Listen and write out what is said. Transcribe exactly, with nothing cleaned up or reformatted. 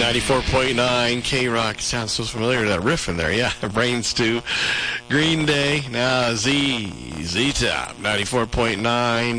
ninety-four point nine K-Rock. Sounds so familiar, that riff in there. Yeah, Brains two. Green Day. Now Z. Z-Top. ninety-four point nine